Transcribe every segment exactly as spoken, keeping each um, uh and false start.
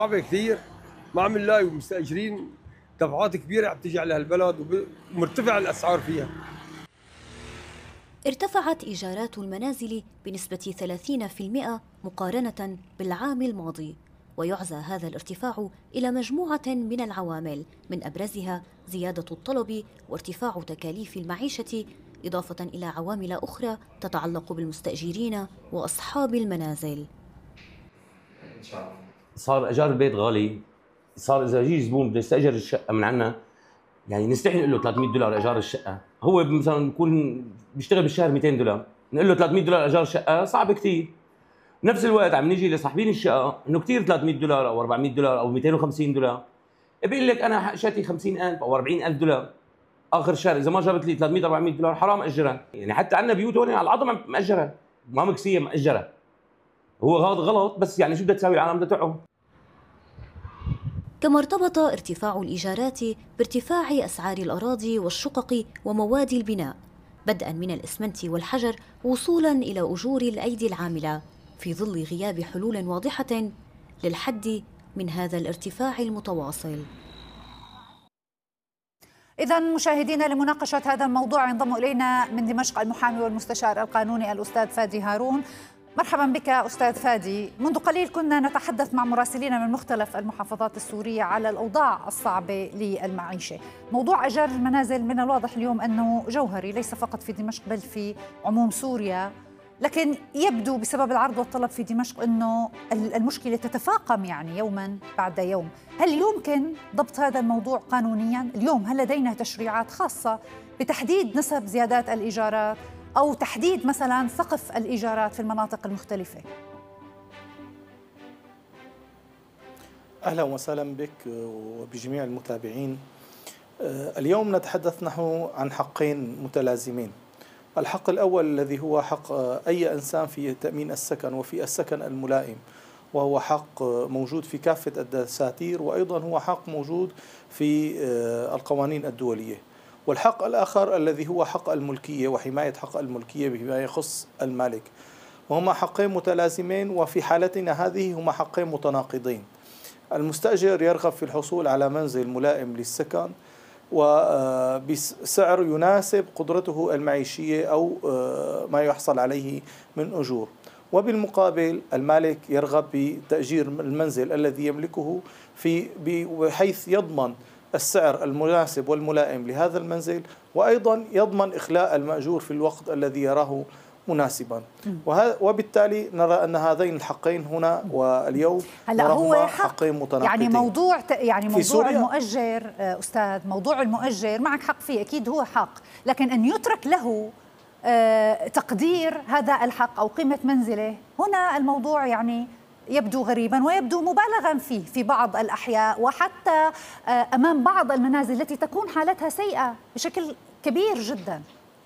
صعبة كثير، ما عم نلاقي مستاجرين دفعات كبيرة عم تيجي على هالبلد ومرتفع الأسعار فيها. ارتفعت إيجارات المنازل بنسبة ثلاثين بالمئة مقارنة بالعام الماضي، ويعزى هذا الارتفاع إلى مجموعة من العوامل من أبرزها زيادة الطلب وارتفاع تكاليف المعيشة، إضافة إلى عوامل أخرى تتعلق بالمستأجرين وأصحاب المنازل. صار ايجار البيت غالي، صار اذا يجي زبون بده يستاجر الشقه من عنا يعني نستحي نقول له ثلاثمئة دولار ايجار الشقه، هو مثلا بيكون بيشتغل بالشهر مئتين دولار، نقول له ثلاثمئة دولار ايجار الشقه صعب كثير. بنفس الوقت عم نيجي لصاحبين الشقه انه كثير ثلاثمئة دولار او أربعمئة دولار او مئتين وخمسين دولار، بيقول لك انا شاتي خمسين ألف او أربعين ألف دولار اخر الشهر، اذا ما جابت لي ثلاثمئة أربعمئة دولار حرام اجرها، يعني حتى عندنا بيوت هون على العظم مأجرها ما مكسيه مأجرها. هو هذا غلط، بس يعني شو بدها تساوي العالم بدها تعه. كما ارتبط ارتفاع الإيجارات بارتفاع أسعار الأراضي والشقق ومواد البناء، بدءا من الإسمنت والحجر وصولا إلى أجور الأيدي العاملة، في ظل غياب حلول واضحة للحد من هذا الارتفاع المتواصل. إذا مشاهدينا، لمناقشة هذا الموضوع ينضم إلينا من دمشق المحامي والمستشار القانوني الأستاذ فادي هارون. مرحبا بك أستاذ فادي. منذ قليل كنا نتحدث مع مراسلين من مختلف المحافظات السورية على الأوضاع الصعبة للمعيشة. موضوع إيجار المنازل من الواضح اليوم أنه جوهري ليس فقط في دمشق بل في عموم سوريا، لكن يبدو بسبب العرض والطلب في دمشق أنه المشكلة تتفاقم يعني يوما بعد يوم. هل يمكن ضبط هذا الموضوع قانونيا؟ اليوم هل لدينا تشريعات خاصة بتحديد نسب زيادات الإيجارات أو تحديد مثلا سقف الإيجارات في المناطق المختلفة؟ أهلا وسهلا بك وبجميع المتابعين. اليوم نتحدث نحن عن حقين متلازمين. الحق الأول الذي هو حق أي إنسان في تأمين السكن وفي السكن الملائم، وهو حق موجود في كافة الدساتير، وأيضا هو حق موجود في القوانين الدولية. والحق الآخر الذي هو حق الملكية وحماية حق الملكية بما يخص المالك، وهما حقين متلازمين، وفي حالتنا هذه هما حقين متناقضين. المستأجر يرغب في الحصول على منزل ملائم للسكن وبسعر يناسب قدرته المعيشية أو ما يحصل عليه من أجور، وبالمقابل المالك يرغب بتأجير المنزل الذي يملكه في بحيث يضمن السعر المناسب والملائم لهذا المنزل، وأيضا يضمن إخلاء المأجور في الوقت الذي يراه مناسبا. وبالتالي نرى أن هذين الحقين هنا واليوم هلا هو حق حقين متناقضين. يعني موضوع يعني موضوع المؤجر أستاذ، موضوع المؤجر معك حق فيه أكيد، هو حق، لكن أن يترك له تقدير هذا الحق أو قيمة منزله، هنا الموضوع يعني يبدو غريبا ويبدو مبالغا فيه في بعض الأحياء، وحتى أمام بعض المنازل التي تكون حالتها سيئة بشكل كبير جدا.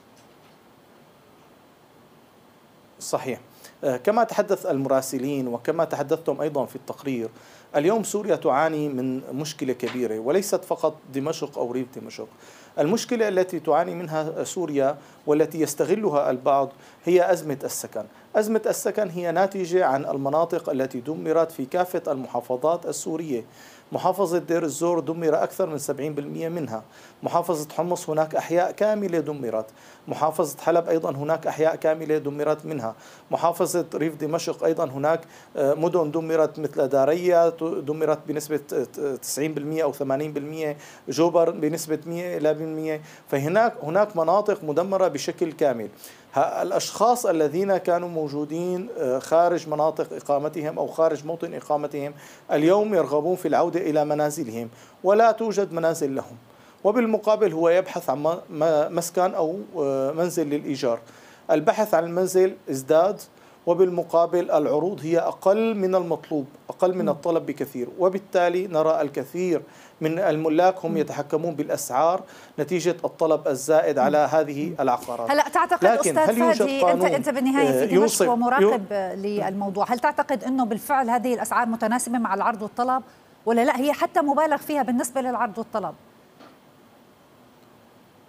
صحيح. كما تحدث المراسلين وكما تحدثتم أيضا في التقرير، اليوم سوريا تعاني من مشكلة كبيرة، وليست فقط دمشق أو ريف دمشق. المشكلة التي تعاني منها سوريا والتي يستغلها البعض هي أزمة السكن. أزمة السكن هي ناتجة عن المناطق التي دمرت في كافة المحافظات السورية. محافظة دير الزور دمر أكثر من سبعين بالمئة منها، محافظة حمص هناك أحياء كاملة دمرت، محافظة حلب أيضا هناك أحياء كاملة دمرت منها، محافظة ريف دمشق أيضا هناك مدن دمرت مثل دارية دمرت بنسبة تسعين بالمئة أو ثمانين بالمئة، جوبر بنسبة مئة إلى بالمئة، فهناك هناك مناطق مدمرة بشكل كامل. الأشخاص الذين كانوا موجودين خارج مناطق إقامتهم أو خارج موطن إقامتهم اليوم يرغبون في العودة إلى منازلهم ولا توجد منازل لهم، وبالمقابل هو يبحث عن مسكن أو منزل للإيجار. البحث عن المنزل ازداد، وبالمقابل العروض هي أقل من المطلوب، أقل من الطلب بكثير، وبالتالي نرى الكثير من الملاك هم يتحكمون بالأسعار نتيجة الطلب الزائد على هذه العقارات. هلا تعتقد أستاذ فادي، أنت أنت بالنهاية في دمشق ومراقب للموضوع، هل تعتقد أنه بالفعل هذه الأسعار متناسبة مع العرض والطلب ولا لا هي حتى مبالغ فيها بالنسبة للعرض والطلب؟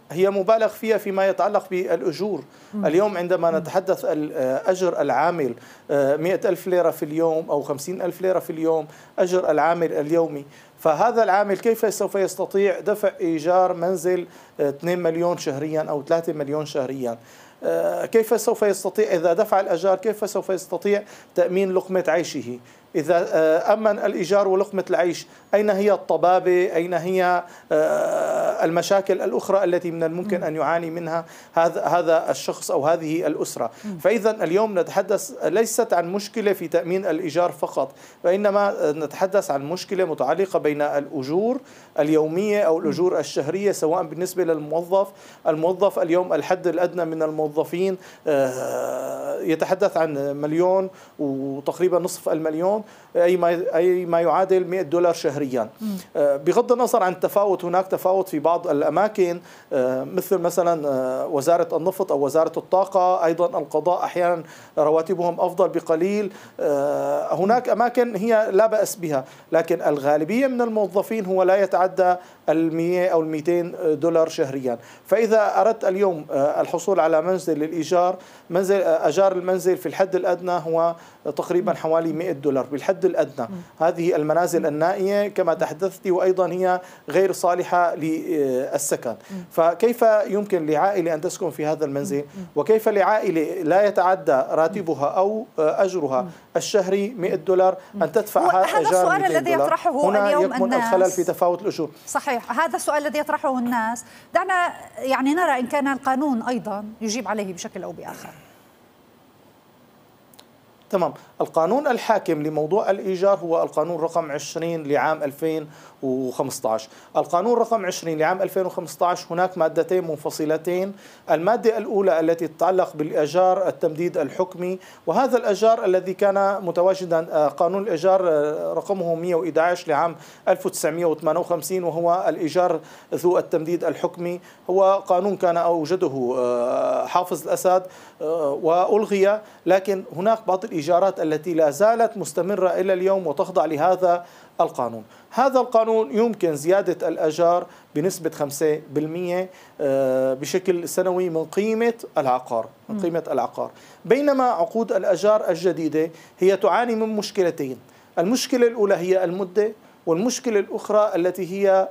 هي مبالغ فيها فيما يتعلق بالأجور. اليوم عندما نتحدث أجر العامل مئة ألف ليرة في اليوم أو خمسين ألف ليرة في اليوم أجر العامل اليومي، فهذا العامل كيف سوف يستطيع دفع إيجار منزل اثنين مليون شهريا أو ثلاثة مليون شهريا؟ كيف سوف يستطيع إذا دفع الأجار كيف سوف يستطيع تأمين لقمة عيشه؟ إذا أمن الإيجار ولقمة العيش، أين هي الطبابة؟ أين هي المشاكل الأخرى التي من الممكن أن يعاني منها هذا هذا الشخص أو هذه الأسرة؟ فإذا اليوم نتحدث ليست عن مشكلة في تأمين الإيجار فقط، وإنما نتحدث عن مشكلة متعلقة بين الأجور اليومية أو الأجور الشهرية، سواء بالنسبة للموظف. الموظف اليوم الحد الأدنى من الموظفين يتحدث عن مليون وتقريبا نصف المليون، أي ما أي ما يعادل مئة دولار شهريا. بغض النظر عن التفاوت، هناك تفاوت في بعض الأماكن مثل مثلا وزارة النفط أو وزارة الطاقة، أيضا القضاء أحيانا رواتبهم أفضل بقليل. هناك أماكن هي لا بأس بها، لكن الغالبية من الموظفين هو لا يتعدى المئة أو المئتين دولار شهريا. فإذا أردت اليوم الحصول على منزل للإيجار، منزل أجار المنزل في الحد الأدنى هو تقريبا حوالي مئة دولار بالحد الأدنى. هذه المنازل النائية كما تحدثت، وأيضا هي غير صالحة للسكن. فكيف يمكن لعائلة أن تسكن في هذا المنزل؟ وكيف لعائلة لا يتعدى راتبها أو أجرها الشهري مئة دولار أن تدفع هذا السؤال الذي يطرحه هنا اليوم يكمن الناس. الخلل في تفاوت الأجور. صحيح، هذا السؤال الذي يطرحه الناس. دعنا يعني نرى إن كان القانون أيضا يجيب عليه بشكل أو بآخر. تمام. القانون الحاكم لموضوع الإيجار هو القانون رقم عشرين لعام ألفين وخمسة عشر. القانون رقم عشرين لعام ألفين وخمسة عشر هناك مادتين منفصلتين. المادة الأولى التي تتعلق بالإيجار التمديد الحكمي، وهذا الإيجار الذي كان متواجدا قانون الإيجار رقمه مئة وأحد عشر لعام ألف وتسعمئة وثمانية وخمسين، وهو الإيجار ذو التمديد الحكمي. هو قانون كان أوجده حافظ الأسد وألغي، لكن هناك بعض الإيجارات التي لا زالت مستمرة إلى اليوم وتخضع لهذا القانون. هذا القانون يمكن زيادة الأجار بنسبة خمسة بالمئة بشكل سنوي من قيمة العقار من قيمة العقار بينما عقود الأجار الجديدة هي تعاني من مشكلتين. المشكلة الأولى هي المدة، والمشكلة الأخرى التي هي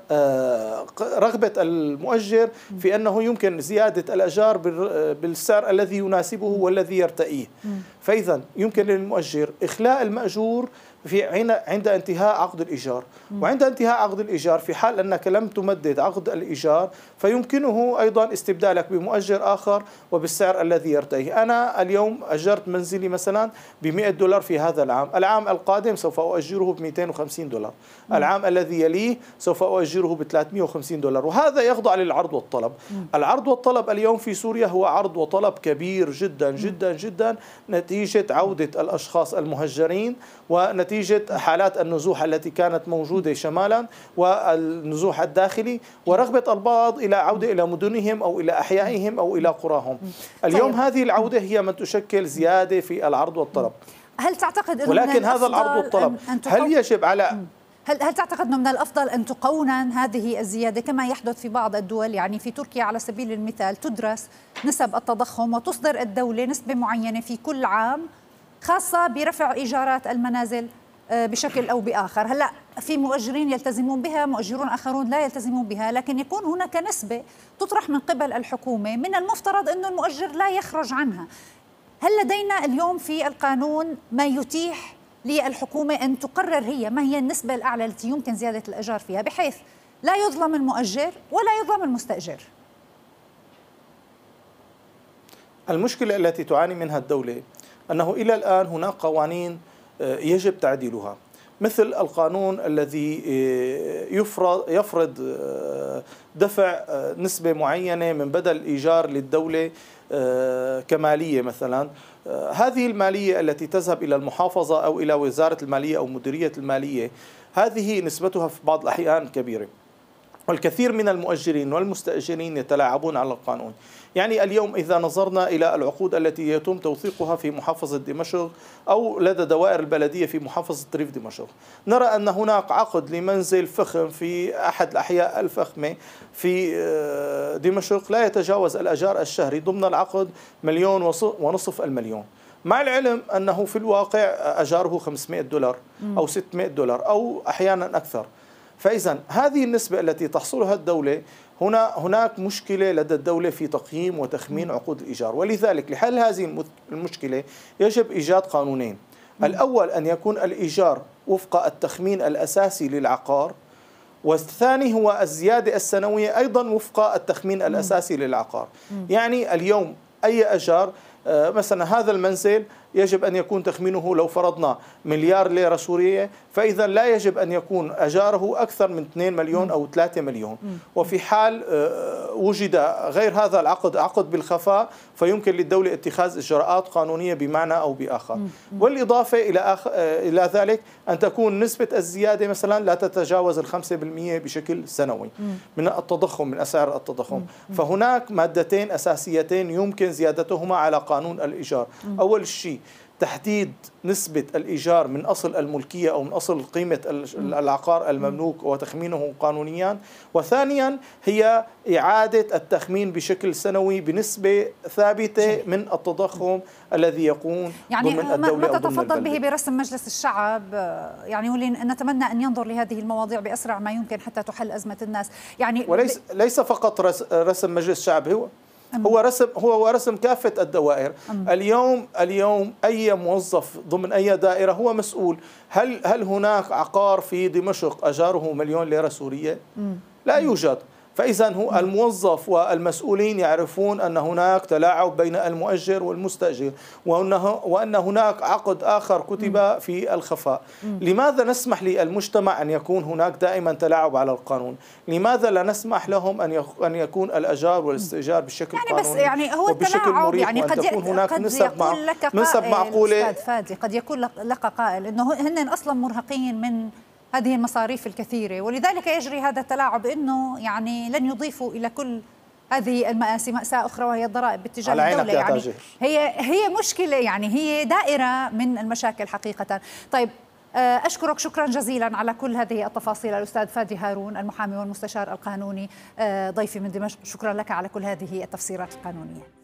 رغبة المؤجر في أنه يمكن زيادة الأجار بالسعر الذي يناسبه والذي يرتئيه. فإذا يمكن للمؤجر إخلاء المأجور في عند انتهاء عقد الإيجار، وعند انتهاء عقد الإيجار في حال أنك لم تمدد عقد الإيجار فيمكنه أيضا استبدالك بمؤجر آخر وبالسعر الذي يرتئيه. أنا اليوم أجرت منزلي مثلا ب مئة دولار في هذا العام، العام القادم سوف أؤجره ب مئتين وخمسين دولار، العام الذي يليه سوف أؤجره ب ثلاثمئة وخمسين دولار، وهذا يخضع للعرض والطلب. العرض والطلب اليوم في سوريا هو عرض وطلب كبير جدا جدا جدا نتيجة عودة الأشخاص المهجرين ونتيجة حالات النزوح التي كانت موجودة شمالا والنزوح الداخلي، ورغبة البعض إلى عودة إلى مدنهم أو إلى أحيائهم أو إلى قراهم. اليوم طيب. هذه العودة هي من تشكل زيادة في العرض والطلب. هل تعتقد أنه ولكن هذا العرض والطلب هل يجب على هل هل تعتقد أنه من الأفضل أن تقونن هذه الزيادة كما يحدث في بعض الدول؟ يعني في تركيا على سبيل المثال تدرس نسب التضخم وتصدر الدولة نسبة معينة في كل عام خاصة برفع إيجارات المنازل بشكل أو بآخر. هلأ في مؤجرين يلتزمون بها، مؤجرون آخرون لا يلتزمون بها، لكن يكون هناك نسبة تطرح من قبل الحكومة من المفترض أن المؤجر لا يخرج عنها. هل لدينا اليوم في القانون ما يتيح للحكومة أن تقرر هي ما هي النسبة الأعلى التي يمكن زيادة الأجار فيها بحيث لا يظلم المؤجر ولا يظلم المستأجر؟ المشكلة التي تعاني منها الدولة أنه إلى الآن هناك قوانين يجب تعديلها، مثل القانون الذي يفرض يفرض دفع نسبة معينة من بدل الإيجار للدولة كمالية مثلا. هذه المالية التي تذهب إلى المحافظة أو إلى وزارة المالية أو مديرية المالية، هذه نسبتها في بعض الأحيان كبيرة. والكثير من المؤجرين والمستأجرين يتلاعبون على القانون. يعني اليوم إذا نظرنا إلى العقود التي يتم توثيقها في محافظة دمشق أو لدى دوائر البلدية في محافظة ريف دمشق، نرى أن هناك عقد لمنزل فخم في أحد الأحياء الفخمة في دمشق لا يتجاوز الأجار الشهري ضمن العقد مليون ونصف المليون، مع العلم أنه في الواقع أجاره خمسمائة دولار أو ستمائة دولار أو أحيانا أكثر. فإذا هذه النسبة التي تحصلها الدولة، هنا هناك مشكلة لدى الدولة في تقييم وتخمين عقود الإيجار، ولذلك لحل هذه المشكلة يجب إيجاد قانونين. الأول أن يكون الإيجار وفق التخمين الأساسي للعقار، والثاني هو الزيادة السنوية أيضا وفق التخمين الأساسي للعقار. يعني اليوم أي أجار، مثلا هذا المنزل يجب أن يكون تخمينه لو فرضنا مليار ليرة سورية، فإذا لا يجب أن يكون أجاره أكثر من اثنين مليون أو ثلاثة مليون. وفي حال وجد غير هذا العقد عقد بالخفاء فيمكن للدولة اتخاذ إجراءات قانونية بمعنى أو بآخر. والإضافة إلى أخ... إلى ذلك أن تكون نسبة الزيادة مثلا لا تتجاوز الخمسة بالمئة بشكل سنوي من التضخم، من أسعار التضخم. فهناك مادتين أساسيتين يمكن زيادتهما على قانون الإيجار. أول شيء تحديد نسبة الإيجار من أصل الملكية أو من أصل قيمة العقار المملوك وتخمينه قانونيا، وثانيا هي إعادة التخمين بشكل سنوي بنسبة ثابتة من التضخم الذي يكون يعني ضمن الدولة. ما تتفضل به برسم مجلس الشعب، يعني نتمنى أن ينظر لهذه المواضيع بأسرع ما يمكن حتى تحل أزمة الناس. يعني وليس ليس فقط رسم مجلس الشعب، هو هو رسم هو رسم كافة الدوائر. أم. اليوم اليوم أي موظف ضمن أي دائرة هو مسؤول. هل هل هناك عقار في دمشق أجاره مليون ليرة سورية؟ أم. لا يوجد. فإذا هو الموظف والمسؤولين يعرفون أن هناك تلاعب بين المؤجر والمستأجر، وأنه وأن هناك عقد آخر كتب في الخفاء. لماذا نسمح للمجتمع أن يكون هناك دائما تلاعب على القانون؟ لماذا لا نسمح لهم أن أن يكون الأجار والاستئجار بشكل يعني قانوني؟ بس يعني هو التلاعب يعني قد تكون هناك قد نسب يقول مع لك نسب معقولة. أستاذ فادي، قد يكون لك قائل أنه هن أصلا مرهقين من هذه المصاريف الكثيرة، ولذلك يجري هذا التلاعب، إنه يعني لن يضيفوا إلى كل هذه المآسي مأساة أخرى وهي الضرائب باتجاه الدولة. يعني هي هي مشكلة، يعني هي دائرة من المشاكل حقيقة. طيب أشكرك شكرا جزيلا على كل هذه التفاصيل الأستاذ فادي هارون المحامي والمستشار القانوني ضيفي من دمشق. شكرا لك على كل هذه التفسيرات القانونية.